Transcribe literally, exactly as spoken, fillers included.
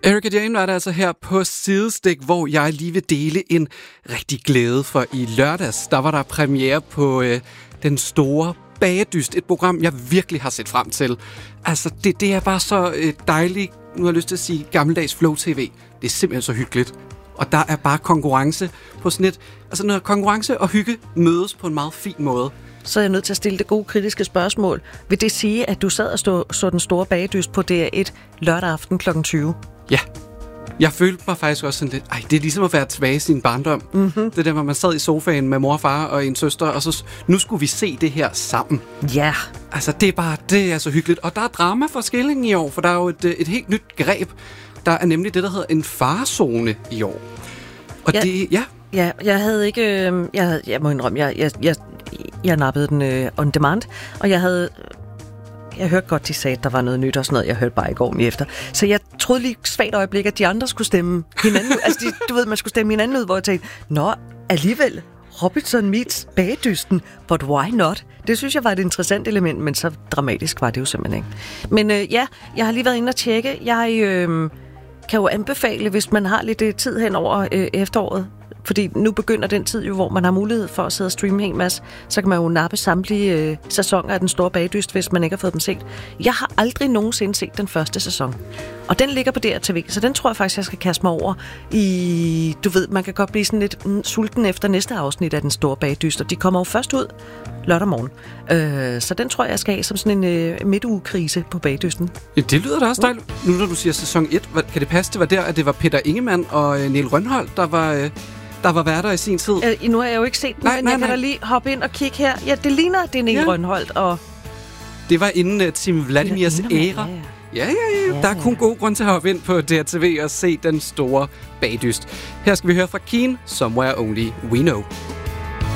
Erika Jane var der altså her på Sidestik, hvor jeg lige vil dele en rigtig glæde, for i lørdags, der var der premiere på øh, Den Store Bagedyst, et program, jeg virkelig har set frem til. Altså, det, det er bare så øh, dejligt, nu har jeg lyst til at sige, gammeldags Flow-tv. Det er simpelthen så hyggeligt. Og der er bare konkurrence på sådan et... Altså, når konkurrence og hygge mødes på en meget fin måde. Så er jeg nødt til at stille det gode kritiske spørgsmål. Vil det sige, at du sad og stå, så Den Store Bagedyst på D R et lørdag aften klokken tyve? Ja. Jeg følte mig faktisk også sådan lidt... Ej, det er ligesom at være tilbage i sin barndom. Mm-hmm. Det der, hvor man sad i sofaen med mor og far og en søster, og så nu skulle vi se det her sammen. Ja. Altså, det er bare... Det er så hyggeligt. Og der er drama for Skilling i år, for der er jo et, et helt nyt greb. Der er nemlig det, der hedder en farzone i år. Og ja. det... Ja. Ja, jeg havde ikke... Øh, jeg, havde, jeg må indrømme, jeg, jeg, jeg, jeg nappede den øh, on demand, og jeg havde... Jeg hørte godt, de sagde, at der var noget nyt og sådan noget. Jeg hørte bare ikke ordentligt efter. Så jeg troede lige svagt øjeblik, at de andre skulle stemme hinanden ud. Altså, de, du ved, man skulle stemme hinanden ud, hvor jeg tænkte, nå, alligevel, Robinson meets Bagedysten, but why not? Det synes jeg var et interessant element, men så dramatisk var det jo simpelthen ikke. Men øh, ja, jeg har lige været inde og tjekke. Jeg øh, kan jo anbefale, hvis man har lidt øh, tid hen over øh, efteråret, fordi nu begynder den tid jo, hvor man har mulighed for at sidde og streame en hel masse. Så kan man jo nappe samtlige øh, sæsoner af Den Store Bagedyst, hvis man ikke har fået dem set. Jeg har aldrig nogensinde set den første sæson. Og den ligger på D R T V, så den tror jeg faktisk, jeg skal kaste mig over i... Du ved, man kan godt blive sådan lidt mm, sulten efter næste afsnit af Den Store Bagedyst, og de kommer jo først ud lørdag morgen. Øh, så den tror jeg, jeg skal have som sådan en øh, midtugekrise på Bagedysten. Ja, det lyder da også dejligt. Nu når du siger sæson et, kan det passe, det var der, at det var Peter Ingemann og øh, Niel Rønholdt, der var... Øh der var værter i sin tid. Øh, nu har jeg jo ikke set den, nej, men nej, jeg kan nej. da lige hoppe ind og kigge her. Ja, det ligner, det er Niel ja. Rønholdt, og... Det var inden uh, Tim Vladimirs æra. Ja, ja. Ja, ja, ja. Der er kun god grund til at hoppe ind på D R T V og se Den Store Bagedyst. Her skal vi høre fra Keane, Somewhere Only We Know.